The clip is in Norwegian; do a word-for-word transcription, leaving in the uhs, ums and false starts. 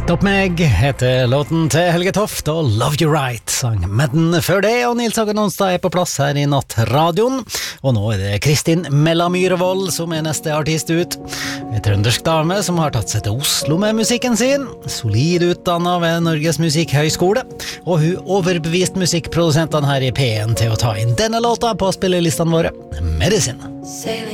Stopp meg heter låten til Helge Toft og Love You Right sang Madden før det, og Nils Hagen Onsdag er på plass her i Nattradioen, og nå er det Kristin Mella Myhrvold som er neste artist ut, en trøndersk dame som har tatt seg til Oslo med musikken sin, solid utdannet ved Norges Musikkhøgskole, og hun overbevist musikkprodusentene her i P en til å ta inn denne låta på spillelistene våre, Medicine.